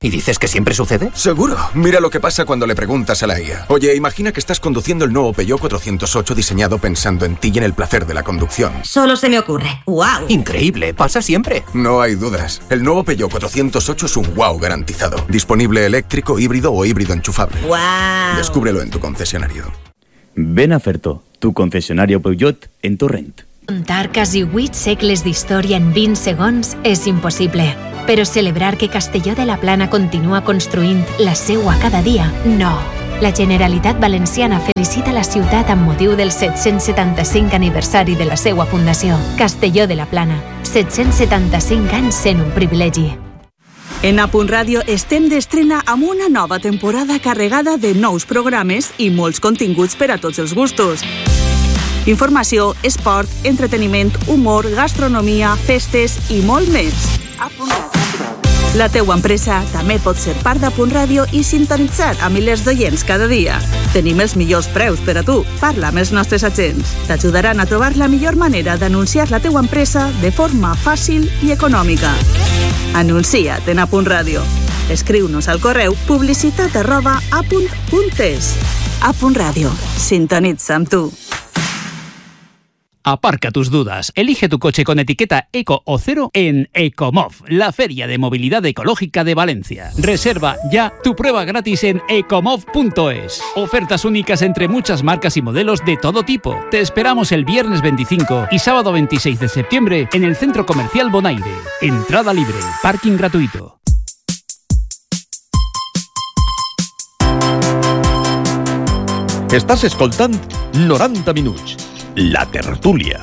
¿Y dices que siempre sucede? Seguro. Mira lo que pasa cuando le preguntas a la IA. Oye, imagina que estás conduciendo el nuevo Peugeot 408 diseñado pensando en ti y en el placer de la conducción. Solo se me ocurre. ¡Wow! Increíble, pasa siempre. No hay dudas. El nuevo Peugeot 408 es un wow garantizado. Disponible eléctrico, híbrido o híbrido enchufable. ¡Wow! Descúbrelo en tu concesionario. Ven a Ferto, tu concesionario Peugeot en Torrent. Contar quasi 8 segles d'història en 20 segons és impossible. Però celebrar que Castelló de la Plana continua construint la seua cada dia, no. La Generalitat Valenciana felicita la ciutat amb motiu del 775 aniversari de la seua fundació. Castelló de la Plana, 775 anys sent un privilegi. En A Punt Ràdio estem d'estrena amb una nova temporada carregada de nous programes i molts continguts per a tots els gustos. Informació, esport, entreteniment, humor, gastronomia, festes i molt més. A Punt Ràdio. La teua empresa també pot ser part d'A Punt Ràdio i sintonitzar a milers d'oients cada dia. Tenim els millors preus per a tu. Parla amb els nostres agents. T'ajudaran a trobar la millor manera d'anunciar la teua empresa de forma fàcil i econòmica. Anuncia't en A Punt Ràdio. Escriu-nos al correu publicitat@apunt.es. A Punt Ràdio. Sintonitza amb tu. Aparca tus dudas. Elige tu coche con etiqueta Eco o Cero en Ecomov, la feria de movilidad ecológica de Valencia. Reserva ya tu prueba gratis en ecomov.es. Ofertas únicas entre muchas marcas y modelos de todo tipo. Te esperamos el viernes 25 y sábado 26 de septiembre en el Centro Comercial Bonaire. Entrada libre, parking gratuito. Estàs escoltant 90 minuts. La tertúlia.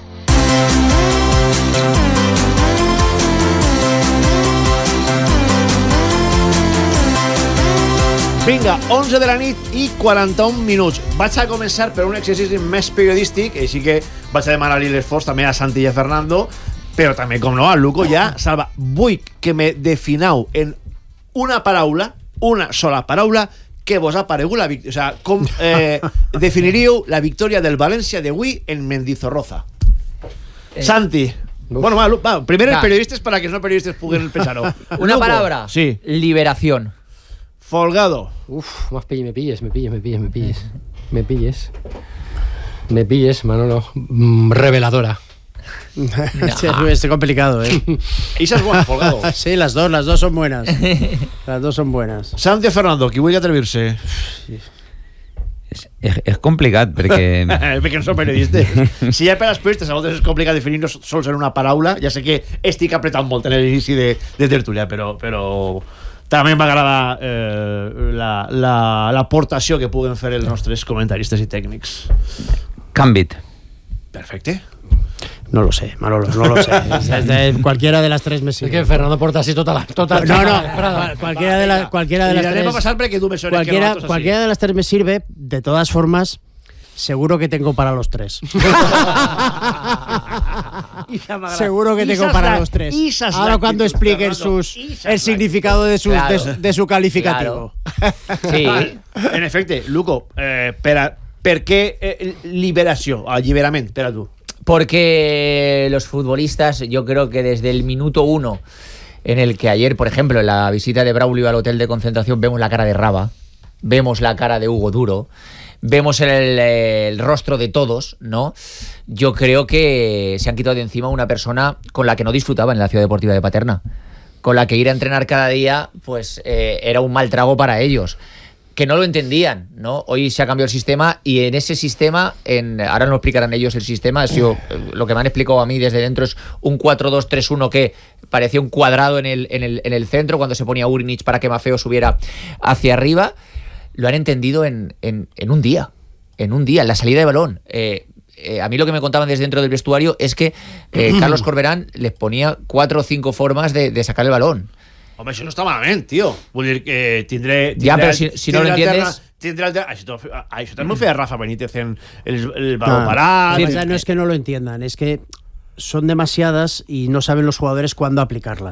Vinga, 11 de la nit i 41 minuts. Vaig a començar per un exercici més periodístic, així que vaig a demanar-li l'esforç també a Santi i a Fernando, però també, com no, al Luco ja. Salva, vull que me definau en una paraula, una sola paraula, que vos ha paregut la victòria? O sea, com definiríeu la victòria del València d'avui en Mendizorroza? Santi. Bueno, va, primer els periodistes para que els no periodistes puguen pensar-ho. Una palabra. Sí. Liberación. Folgado. Uf, me pilles, Manolo. Reveladora. No. Es complicado, Esa es buena, Folgado. Sí, las dos son buenas. Las dos son buenas. Santi Fernando, qui vull atrevir-se? És complicat, perquè... perquè no són periodistes. Si ja per als periodistes a vegades és complicat definir-nos sols en una paraula, ja sé que estic apretant molt en l'inici de tertúlia, però també m'agrada l'aportació que puguen fer els nostres comentaristes i tècnics. Càmbit. Perfecte. No lo sé, Manolo, no lo sé. Cualquiera de las tres me sirve. Es que Fernando porta así toda cualquiera de las tres. Pasar porque tú me suenas cualquiera de las tres me sirve. De todas formas, seguro que tengo para los tres. Seguro que tengo para los tres. Ahora cuando expliquen el significado de su calificativo. Sí. En efecte, Luco, per què liberació, alliberament, per a tu? Porque los futbolistas, yo creo que desde el minuto 1, en el que ayer, por ejemplo, en la visita de Braulio al hotel de concentración, vemos la cara de Raba, vemos la cara de Hugo Duro, vemos el rostro de todos, ¿no? Yo creo que se han quitado de encima una persona con la que no disfrutaban en la Ciudad Deportiva de Paterna, con la que ir a entrenar cada día, pues era un mal trago para ellos. Que no lo entendían, ¿no? Hoy se ha cambiado el sistema y en ese sistema, ahora nos explicarán ellos el sistema, lo que me han explicado a mí desde dentro es un 4-2-3-1 que parecía un cuadrado en el centro cuando se ponía Urinich para que Maffeo subiera hacia arriba. Lo han entendido en un día, en la salida de balón. A mí lo que me contaban desde dentro del vestuario es que Carlos Corberán les ponía 4 o 5 formas de sacar el balón. Home, això no està malament, tio. Vull dir que tindré ja, però si no lo entiendes... Això també ho feia Rafa Benítez en el balón parado. No es que no lo entiendan, es que son demasiadas y no saben los jugadores cuándo aplicarlas.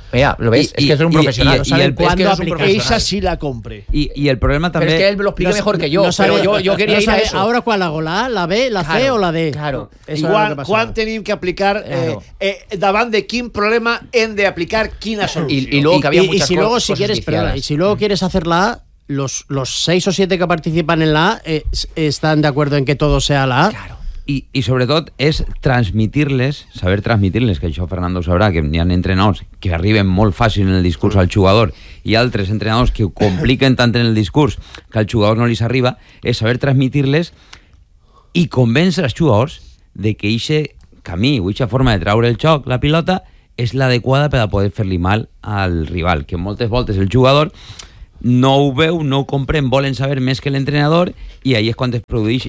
Mira, ¿lo ves? Es que es un profesional. Y el cuándo aplicar. Esa sí la compre. Y el problema también... Pero es que él lo explica mejor que yo. Pero yo quería ir a eso. Ahora, ¿cuál hago? ¿La A, la B, la C o la D? Claro. Quan tenim que aplicar davant de quin problema hem de aplicar quina solució. Y luego que había muchas cosas. Y si luego quieres hacer la A, los 6 o 7 que participan en la A están de acuerdo en que todo sea la A. Claro. I sobretot és transmitir-les, saber transmitir-les, que això Fernando sabrà, que hi ha entrenadors que arriben molt fàcil en el discurs al jugador i altres entrenadors que ho compliquen tant en el discurs que al jugador no li s'arriba, és saber transmitir-les i convèncer els jugadors de que eixe camí o eixa forma de traure el xoc, la pilota, és l'adequada per a poder fer-li mal al rival, que moltes voltes el jugador no ho veu, no ho comprèn, volen saber més que l'entrenador i ahí és quan es produeix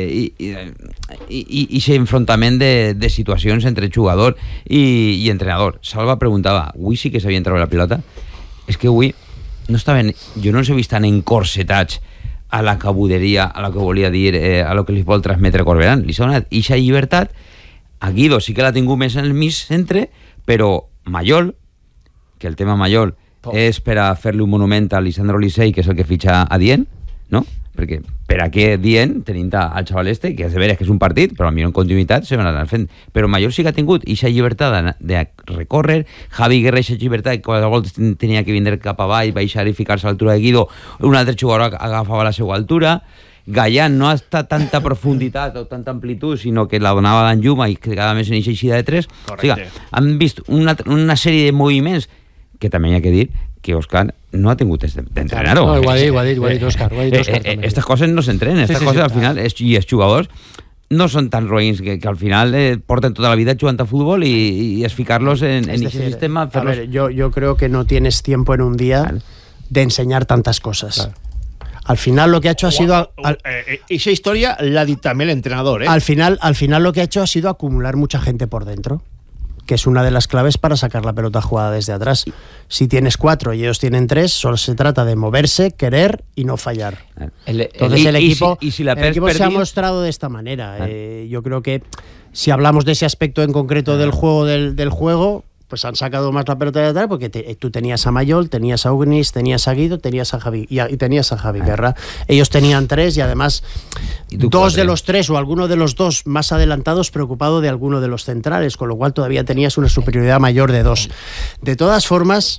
aquest enfrontament de situacions entre jugador i entrenador. Salva preguntava, avui sí que sabien treure la pilota? És que avui no estaven, jo no els he vist tan encorsetats a la cabuderia, a lo que volia dir, a lo que li vol transmetre Corberán. Li s'ha donat eixa llibertat. A Guido sí que l'ha tingut més en el mig centre, però Mayol, que el tema Mayol és per a fer-li un monument a Lisandro Licey, que és el que fitxa a Dient, no? Perquè per a què Dient, tenint al xaval este, que és de veres que és un partit, però potser en continuïtat se van anar fent. Però Mayol sí que ha tingut eixa llibertat de recórrer, Javi Guerra eixa llibertat que cada volta tenia que vindre cap avall, baixar i ficar-se a l'altura de Guido, un altre jugador agafava la seva altura, Gallán no ha estat tanta profunditat o tanta amplitud, sinó que la donava d'en lluma i que cada més en eixa eixida de 3. O sigui, han vist una sèrie de moviments que també hi ha que dir que Òscar no ha tingut d'entrenador. No, ho ha dit Òscar. Estas coses no s'entrenen, estas coses al final, i els jugadors no són tan roïns que al final porten tota la vida jugant a futbol y es ficarlos en ese sistema. A ver, yo creo que no tienes tiempo en un día de enseñar tantas cosas. Claro. Al final lo que ha hecho ha sido... esa historia la dicta también el entrenador. Al final lo que ha hecho ha sido acumular mucha gente por dentro, que es una de las claves para sacar la pelota jugada desde atrás. Si tienes 4 y ellos tienen 3, solo se trata de moverse, querer y no fallar. Entonces el equipo se ha mostrado de esta manera. Yo creo que si hablamos de ese aspecto en concreto del juego, pues han sacado más la pelota de atrás porque tú tenías a Mayol, tenías a Ugnis, tenías a Guido, tenías a Javi y tenías a Javi Guerra. Ellos tenían 3 y además 2 de los 3 o alguno de los 2 más adelantados preocupado de alguno de los centrales, con lo cual todavía tenías una superioridad mayor de 2. De todas formas,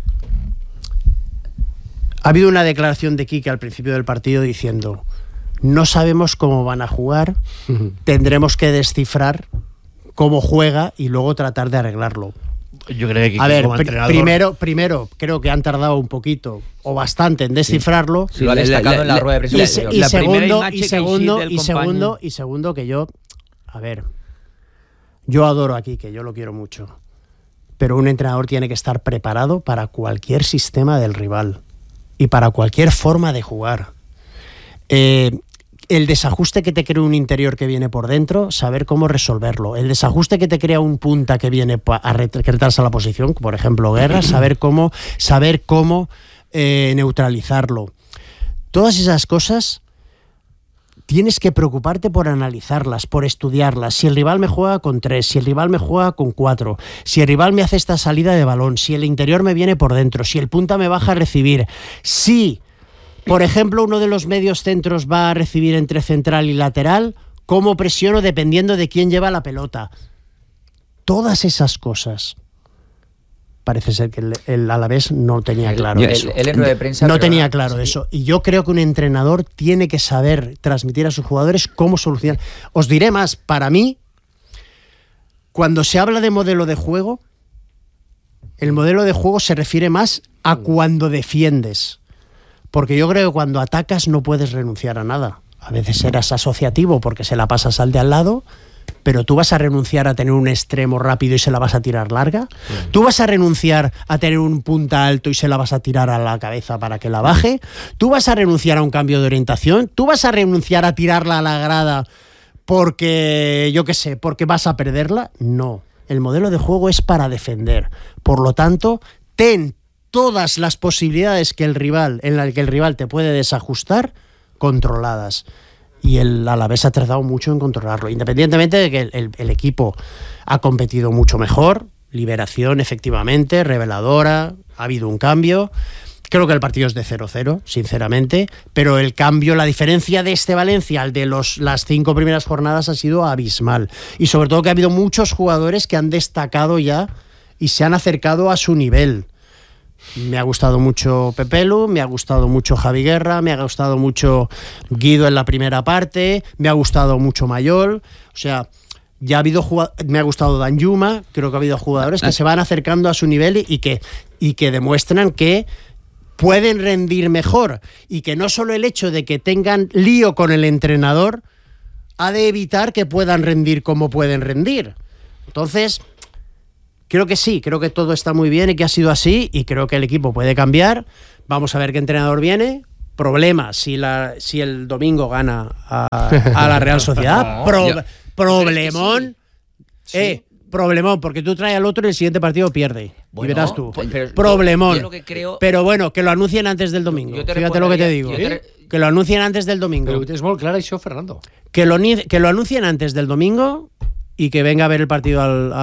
ha habido una declaración de Quique al principio del partido diciendo: no sabemos cómo van a jugar, tendremos que descifrar cómo juega y luego tratar de arreglarlo. Yo creo que a ver, primero creo que han tardado un poquito o bastante en descifrarlo. Sí, lo ha destacado en la rueda de prensa. Y segundo que yo, a ver, yo adoro a Quique, yo lo quiero mucho, pero un entrenador tiene que estar preparado para cualquier sistema del rival y para cualquier forma de jugar. El desajuste que te crea un interior que viene por dentro, saber cómo resolverlo. El desajuste que te crea un punta que viene a retarse a la posición, por ejemplo Guerra, saber cómo neutralizarlo. Todas esas cosas tienes que preocuparte por analizarlas, por estudiarlas. Si el rival me juega con 3, si el rival me juega con 4, si el rival me hace esta salida de balón, si el interior me viene por dentro, si el punta me baja a recibir, si... por ejemplo, uno de los medios centros va a recibir entre central y lateral, ¿cómo presiono dependiendo de quién lleva la pelota? Todas esas cosas. Parece ser que el Alavés no tenía claro eso. No tenía claro eso. Y yo creo que un entrenador tiene que saber transmitir a sus jugadores cómo solucionar. Os diré más, para mí, cuando se habla de modelo de juego, el modelo de juego se refiere más a cuando defiendes. Porque yo creo que cuando atacas no puedes renunciar a nada. A veces eras asociativo porque se la pasas al de al lado, pero tú vas a renunciar a tener un extremo rápido y se la vas a tirar larga. Tú vas a renunciar a tener un punta alto y se la vas a tirar a la cabeza para que la baje. Tú vas a renunciar a un cambio de orientación. Tú vas a renunciar a tirarla a la grada porque, yo qué sé, porque vas a perderla. No, el modelo de juego es para defender. Por lo tanto, ten todas las posibilidades en las que el rival te puede desajustar controladas. Y el Alavés ha tardado mucho en controlarlo, independientemente de que el equipo ha competido mucho mejor, liberación, efectivamente, reveladora, ha habido un cambio. Creo que el partido es de 0-0, sinceramente, pero el cambio, la diferencia de este Valencia al de las 5 primeras jornadas ha sido abismal. Y sobre todo que ha habido muchos jugadores que han destacado ya y se han acercado a su nivel. Me ha gustado mucho Pepelu, me ha gustado mucho Javi Guerra, me ha gustado mucho Guido en la primera parte, me ha gustado mucho Mayol. O sea, ya ha habido me ha gustado Danjuma. Creo que ha habido jugadores que se van acercando a su nivel y que demuestran que pueden rendir mejor, y que no solo el hecho de que tengan lío con el entrenador ha de evitar que puedan rendir como pueden rendir. Entonces, creo que sí, creo que todo está muy bien y que ha sido así, y creo que el equipo puede cambiar. Vamos a ver qué entrenador viene. Problema si el domingo gana a la Real Sociedad. Problemón. Sí. Problemón, porque tú traes al otro y el siguiente partido pierde. Bueno, y verás tú. Problemón. Yo lo que creo... Pero bueno, que lo anuncien antes del domingo. Fíjate lo que te digo. Que lo anuncien antes del domingo. Pero es molt clar això, Fernando. Que lo anuncien antes del domingo y que venga a ver el partido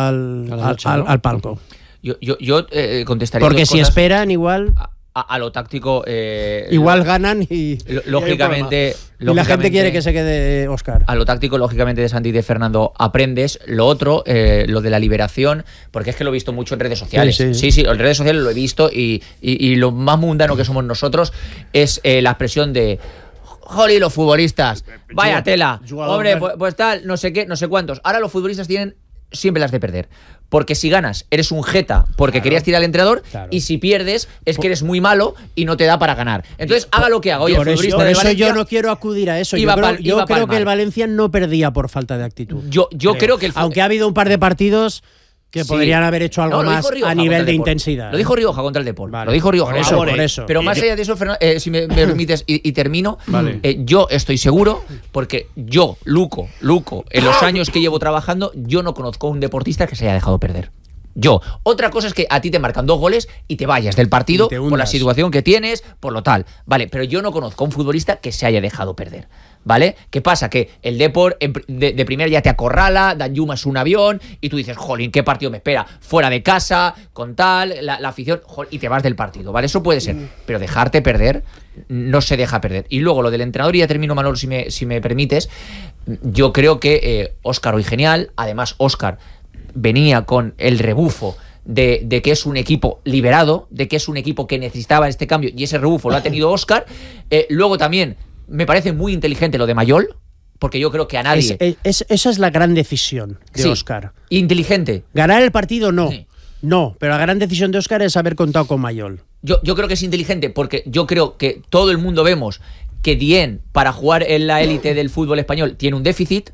al palco. Yo contestaría. Porque si esperan, igual... A lo táctico... igual ganan y... Lógicamente... Y la gente quiere que se quede Óscar. A lo táctico, lógicamente, de Santi y de Fernando aprendes. Lo otro, lo de la liberación, porque es que lo he visto mucho en redes sociales. Sí, en redes sociales lo he visto, y lo más mundano que somos nosotros es la expresión de... ¡Joli, los futbolistas! ¡Vaya tela! Hombre, pues tal, no sé qué, no sé cuántos. Ahora los futbolistas tienen siempre las de perder. Porque si ganas, eres un jeta porque querías tirar al entrenador, y si pierdes, es que eres muy malo y no te da para ganar. Entonces, haga lo que haga. Oye, por eso yo no quiero acudir a eso. Yo creo que el Valencia no perdía por falta de actitud. Yo creo que aunque ha habido un par de partidos que podrían haber hecho algo más a nivel de intensidad. Lo dijo Rioja contra el Depor. Vale. Lo dijo Rioja. Por eso. Pero más allá de eso, Fernando, si me permites y termino, yo estoy seguro, porque yo, Luco, en los años que llevo trabajando, yo no conozco a un deportista que se haya dejado perder. Otra cosa es que a ti te marcan 2 goles y te vayas del partido por la situación que tienes, por lo tal, ¿vale? Pero yo no conozco a un futbolista que se haya dejado perder, ¿vale? ¿Qué pasa? Que el Depor de primera ya te acorrala, Danjuma es un avión, y tú dices, jolín, ¿qué partido me espera? Fuera de casa, con tal, la afición, y te vas del partido, ¿vale? Eso puede ser, pero dejarte perder, no se deja perder. Y luego lo del entrenador, y ya termino, Manolo, si me permites, yo creo que Óscar hoy genial, además Óscar venía con el rebufo de que es un equipo liberado, de que es un equipo que necesitaba este cambio, y ese rebufo lo ha tenido Óscar. Luego también me parece muy inteligente lo de Mayol, porque yo creo que a nadie... Esa es la gran decisión de Óscar. Inteligente. Ganar el partido no. Sí. No, pero la gran decisión de Óscar es haber contado con Mayol. Yo creo que es inteligente, porque yo creo que todo el mundo vemos que Dieng, para jugar en la élite del fútbol español, tiene un déficit,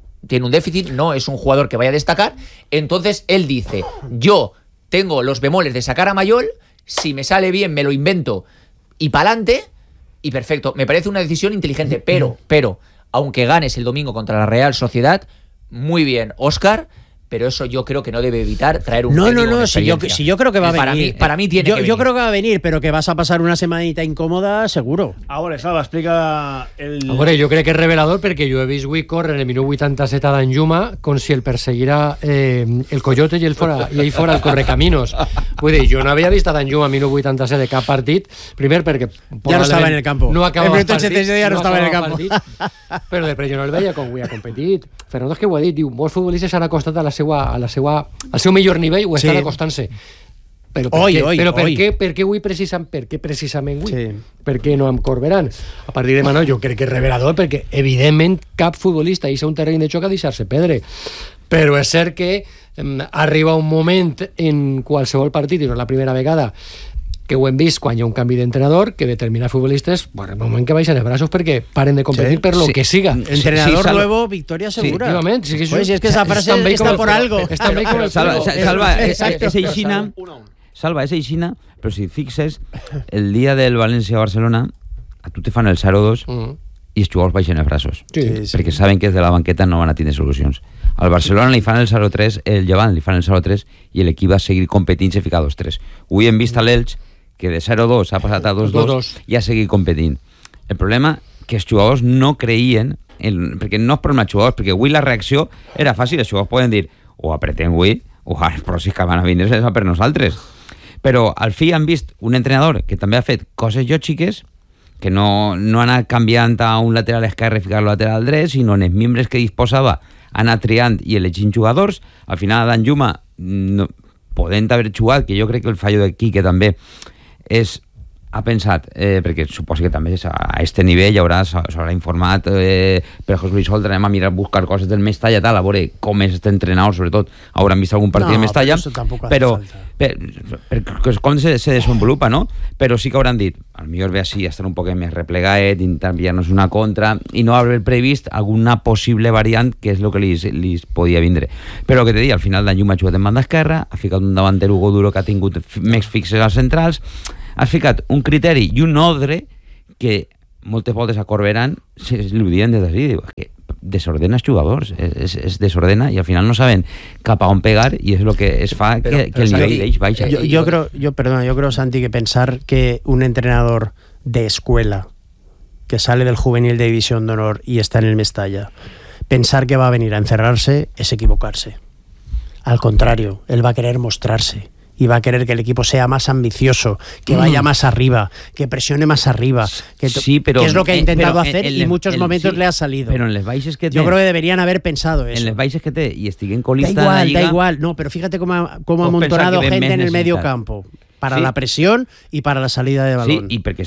no es un jugador que vaya a destacar. Entonces él dice, yo tengo los bemoles de sacar a Mayol, si me sale bien me lo invento y pa'lante, y perfecto. Me parece una decisión inteligente, pero aunque ganes el domingo contra la Real Sociedad, muy bien, Óscar, pero eso yo creo que no debe evitar traer un... No, si yo creo que va a venir. Para mí tiene que venir. Yo creo que va a venir, pero que vas a pasar una semanita incòmoda, seguro. Ahora, Salva, explica el... Veure, jo crec que és revelador, perquè jo he vist avui córrer en el minut 87 a Danjuma com si el perseguirà el Coyote i ell fora el Correcaminos. Vull dir, jo no havia vist a Danjuma a minut 87 de cap partit, primer perquè... Ja no estava en el campo. No acabava el partit. Ja no estava en el campo. Però després jo no el veia com avui ha competit. Fernando és que ho ha dit, diu, molts futbolistes s'han acostat al seu millor nivell o estan acostant-se. Però per què avui precisament avui? Sí. Per què no amb Corberán? A partir de demà jo crec que és revelador, perquè evidentment cap futbolista deixa un terreny de xoc a deixar-se perdre. Però és cert que arriba un moment en qualsevol partit, i no és la primera vegada, que ho hem vist quan hi ha un canvi d'entrenador, que determinats futbolistes, bueno, en el moment que baixen els braços perquè paren de competir per lo que siga. Entrenador nuevo, victoria segura. Efectivament. Pues es que esa frase está por algo. Salva, és aixina, però si fixes, el dia del València-Barcelona, a tu te fan el 0-2 i els jugadors baixen els braços. Perquè saben que des de la banqueta no van a tindre solucions. Al Barcelona li fan el 0-3, el Llevant li fan el 0-3 i l'equip va seguir competint i ficar 2-3. Avui hem vist a l'Elx que de 0-2 ha passat a 2-2 i ha seguit competint. El problema que els jugadors no creien, perquè no és problema dels jugadors, perquè avui la reacció era fàcil, els jugadors poden dir o apretem avui els pròxims que van a vindre és per nosaltres. Però al fi han vist un entrenador que també ha fet coses lògiques, que no ha anat canviant a un lateral esquerre i ficar-lo lateral dret, sinó en els membres que disposava anar triant i elegint jugadors. Al final Dan Juma, podent haver jugat, que jo crec que el fallo de Quique també ha pensat, perquè suposo que també a aquest nivell s'haurà informat per José Luis Oltra, anem a mirar, buscar coses del Mestalla, tal, a veure com és este entrenador, sobretot hauran vist algun partit de Mestalla, però com se desenvolupa, no? Però sí que hauran dit, al millor ve així, estar un poc més replegat, intentar enviar-nos una contra, i no haver previst alguna possible variant, que és el que li podia vindre. Però el que te dic, al final Dan Juma ha jugat en banda esquerra, ha ficat un davanter Hugo Duro que ha tingut més fixes als centrals, has ficat un criteri i un ordre que moltes voltes a Corberán li dient des d'ací, que desordena els jugadors, es desordena i al final no saben cap a on pegar i és el que es fa que el nivell d'ells baixa. Yo creo, Santi, que pensar que un entrenador de escuela que sale del juvenil de División de Honor y está en el Mestalla, pensar que va a venir a encerrarse es equivocarse. Al contrario, él va a querer mostrarse y va a querer que el equipo sea más ambicioso, que vaya más arriba, que presione más arriba, que es lo que ha intentado hacer y en muchos momentos le ha salido. Pero en les baixes que té, yo creo que deberían haber pensado eso. En les baixes que té y estiguen colista da igual, en la Lliga, da igual, no, pero fíjate cómo ha amontonado gente en el medio campo para la presión y para la salida de balón. Sí, y perquè